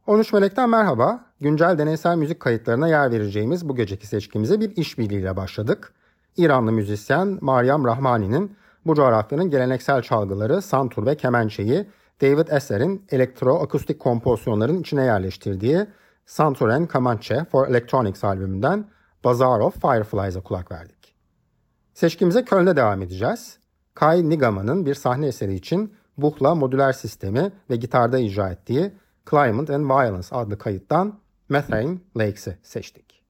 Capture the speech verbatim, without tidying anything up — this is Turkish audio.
on üç Melek'ten merhaba. Güncel deneysel müzik kayıtlarına yer vereceğimiz bu geceki seçkimize bir işbirliğiyle başladık. İranlı müzisyen Maryam Rahmani'nin bu coğrafyanın geleneksel çalgıları santur ve kemençeyi David Esser'in elektro-akustik kompozisyonların içine yerleştirdiği Santur and Comanche for Electronics albümünden Bazaar of Fireflies'a kulak verdik. Seçkimize Köln'de devam edeceğiz. Kai Nigama'nın bir sahne eseri için Buchla modüler sistemi ve gitarda icra ettiği Climate and Violence adlı kayıttan Methane Lakes'i seçtik.